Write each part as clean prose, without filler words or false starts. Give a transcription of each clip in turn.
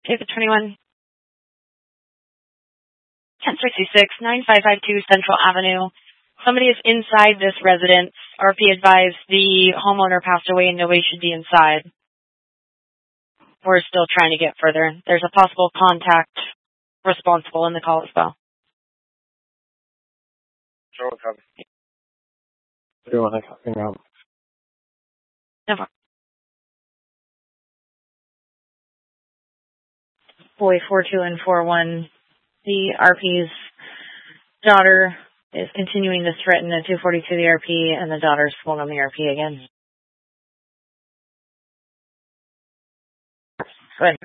David 21, 1066, 9552 Central Avenue. Somebody is inside this residence. RP advised the homeowner passed away and nobody should be inside. We're still trying to get further. There's a possible contact responsible in the call as well. Sure, copy. Do you want to copy now? Never. Boy 42 and 41. The RP's daughter is continuing to threaten the 242 the RP, and the daughter's swung on the RP again. Good.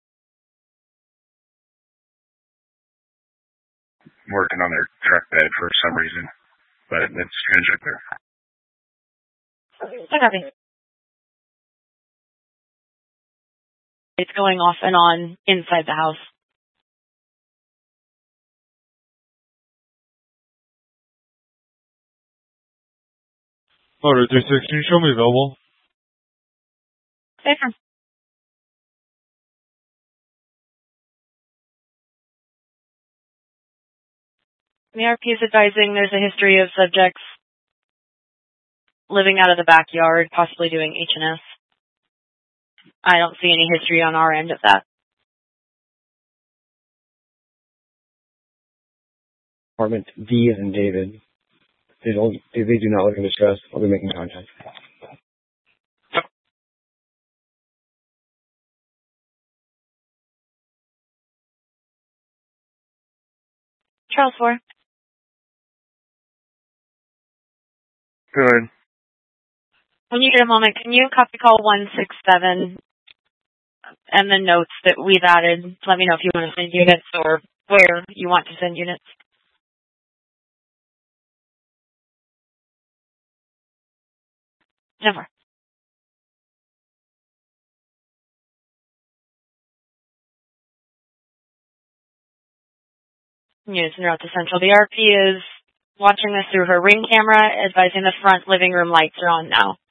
Working on their truck bed for some reason, but it's transit there. I copy. It's going off and on inside the house. Motor 36, can you show me available? Safer. The RP is advising there's a history of subjects living out of the backyard, possibly doing H&S. I don't see any history on our end of that. Apartment D as in David. They do not look in distress. I'll be making contact. Charles 4. Good. When you get a moment, can you copy call 167 and the notes that we've added? Let me know if you want to send units or where you want to send units. Never. Units en route to Central. The RP is watching this through her Ring camera, advising the front living room lights are on now.